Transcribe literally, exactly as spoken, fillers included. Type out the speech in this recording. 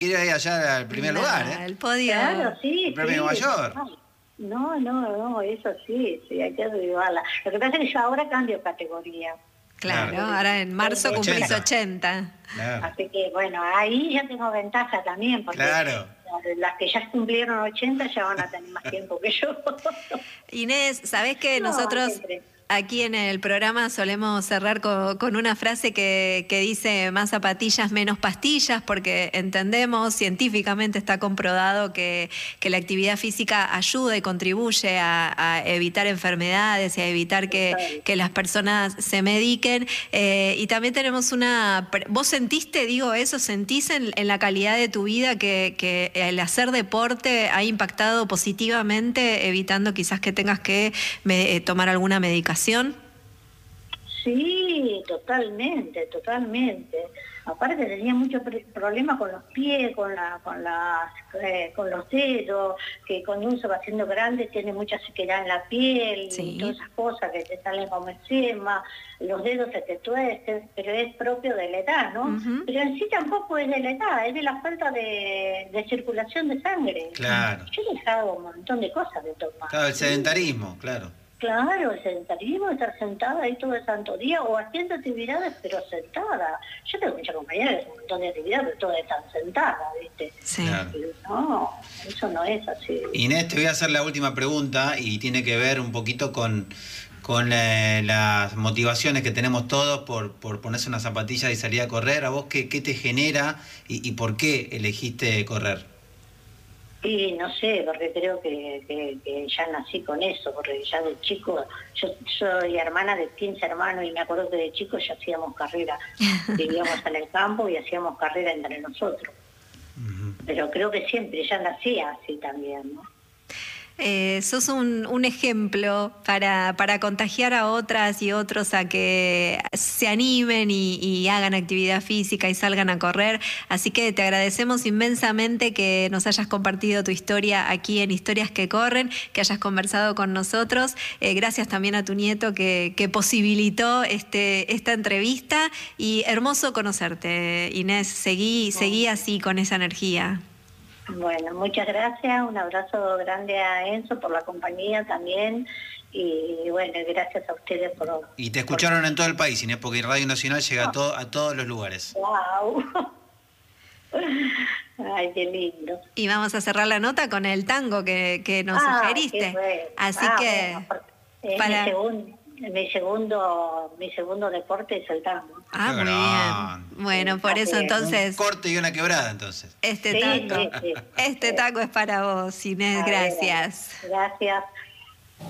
quiere ir allá al primer no, lugar, ¿eh? El podio. Claro, sí. El premio sí, mayor. No, no, no, eso sí, sí, hay que derribarla. Lo que pasa es que yo ahora cambio de categoría. Claro, claro, ahora en marzo cumplís ochenta. Claro. Así que, bueno, ahí ya tengo ventaja también, porque claro. las que ya cumplieron ochenta ya van a tener más tiempo que yo. Inés, ¿sabés que no, nosotros... Siempre. Aquí en el programa solemos cerrar con, con una frase que, que dice más zapatillas, menos pastillas, porque entendemos, científicamente está comprobado que, que la actividad física ayuda y contribuye a, a evitar enfermedades y a evitar que, que las personas se mediquen. Eh, y también tenemos una... ¿Vos sentiste, digo eso, sentís en, en la calidad de tu vida que, que el hacer deporte ha impactado positivamente, evitando quizás que tengas que me, tomar alguna medicación? Sí, totalmente, totalmente. Aparte tenía muchos problemas con los pies, con la, con las, eh, con los dedos, que cuando uno se va haciendo grande tiene mucha sequedad en la piel, sí. Y todas esas cosas que te salen como encima, los dedos se te tuercen, pero es propio de la edad, ¿no? Uh-huh. Pero en sí tampoco es de la edad, es de la falta de, de circulación de sangre. Claro. Yo he dejado un montón de cosas de tomar. Claro, el sedentarismo, claro. Claro, el sedentarismo, estar sentada ahí todo el santo día o haciendo actividades pero sentada. Yo tengo muchas compañeras que hacen un montón de actividades pero todas están sentadas, ¿viste? Sí. Claro. No, eso no es así. Inés, te voy a hacer la última pregunta y tiene que ver un poquito con, con eh, las motivaciones que tenemos todos por, por ponerse una zapatilla y salir a correr. ¿A vos qué, qué te genera y, y por qué elegiste correr? Y no sé, porque creo que, que, que ya nací con eso, porque ya de chico, yo soy hermana de quince hermanos y me acuerdo que de chico ya hacíamos carrera, vivíamos en el campo y hacíamos carrera entre nosotros. Uh-huh. Pero creo que siempre ya nacía así también, ¿no? Eh, sos un, un ejemplo para, para contagiar a otras y otros a que se animen y, y hagan actividad física y salgan a correr. Así que te agradecemos inmensamente que nos hayas compartido tu historia aquí en Historias que Corren, que hayas conversado con nosotros. Eh, gracias también a tu nieto que, que posibilitó este, esta entrevista y hermoso conocerte, Inés. Seguí, seguí así con esa energía. Bueno, muchas gracias, un abrazo grande a Enzo por la compañía también y bueno, gracias a ustedes por... Y te escucharon por... en todo el país, Inés, porque Radio Nacional llega oh. a, todo, a todos los lugares. ¡Wow! Ay, qué lindo. Y vamos a cerrar la nota con el tango que, que nos ah, sugeriste. Bueno. Así ah, que... Bueno, es para... mi, segundo, mi, segundo, mi segundo deporte es el tango. Ah, muy bien. Bueno, por eso entonces... Un corte y una quebrada, entonces. Este tango, sí, sí, sí. Este tango es para vos, Inés, a gracias. Ver, gracias.